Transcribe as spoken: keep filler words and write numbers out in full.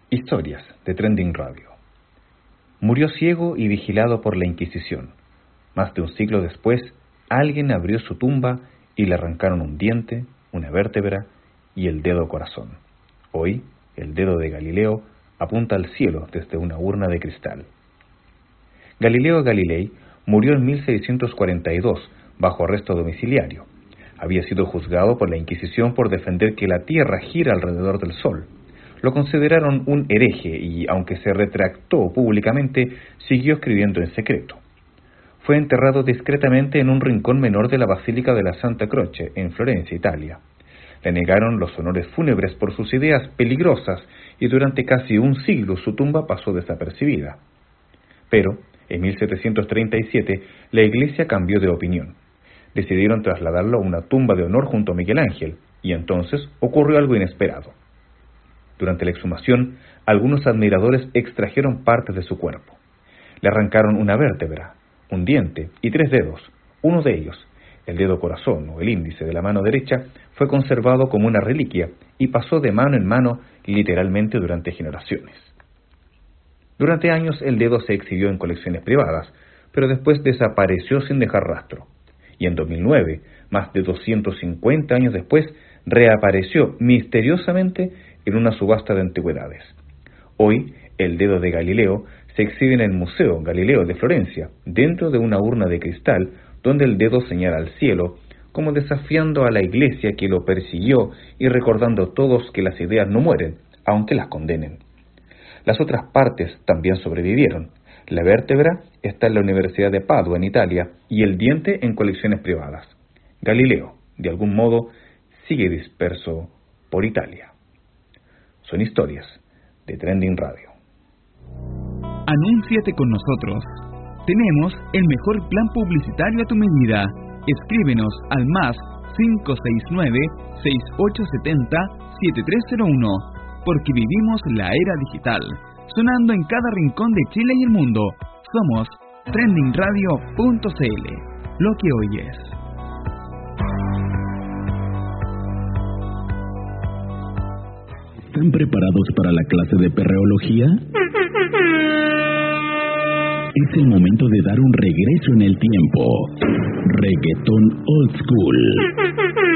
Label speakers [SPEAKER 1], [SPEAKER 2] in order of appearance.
[SPEAKER 1] Historias de Trending Radio. Murió ciego y vigilado por la Inquisición. Más de un siglo después, alguien abrió su tumba y le arrancaron un diente, una vértebra y el dedo corazón. Hoy, el dedo de Galileo apunta al cielo desde una urna de cristal. Galileo Galilei murió en mil seiscientos cuarenta y dos bajo arresto domiciliario. Había sido juzgado por la Inquisición por defender que la Tierra gira alrededor del Sol. Lo consideraron un hereje y, aunque se retractó públicamente, siguió escribiendo en secreto. Fue enterrado discretamente en un rincón menor de la Basílica de la Santa Croce, en Florencia, Italia. Le negaron los honores fúnebres por sus ideas peligrosas y durante casi un siglo su tumba pasó desapercibida. Pero, en mil setecientos treinta y siete, la Iglesia cambió de opinión. Decidieron trasladarlo a una tumba de honor junto a Miguel Ángel, y entonces ocurrió algo inesperado. Durante la exhumación, algunos admiradores extrajeron partes de su cuerpo. Le arrancaron una vértebra, un diente y tres dedos. Uno de ellos, el dedo corazón o el índice de la mano derecha, fue conservado como una reliquia y pasó de mano en mano literalmente durante generaciones. Durante años el dedo se exhibió en colecciones privadas, pero después desapareció sin dejar rastro. Y en dos mil nueve, más de doscientos cincuenta años después, reapareció misteriosamente en una subasta de antigüedades. Hoy, el dedo de Galileo se exhibe en el Museo Galileo de Florencia, dentro de una urna de cristal donde el dedo señala al cielo, como desafiando a la Iglesia que lo persiguió y recordando a todos que las ideas no mueren, aunque las condenen. Las otras partes también sobrevivieron. La vértebra está en la Universidad de Padua, en Italia, y el diente en colecciones privadas. Galileo, de algún modo, sigue disperso por Italia. Son historias de Trending Radio.
[SPEAKER 2] Anúnciate con nosotros. Tenemos el mejor plan publicitario a tu medida. Escríbenos al más cinco seis nueve, seis ocho siete cero, siete tres cero uno, porque vivimos la era digital, sonando en cada rincón de Chile y el mundo. Somos trending radio punto c l, lo que oyes.
[SPEAKER 3] ¿Están preparados para la clase de perreología? Es el momento de dar un regreso en el tiempo. Reggaetón Old School.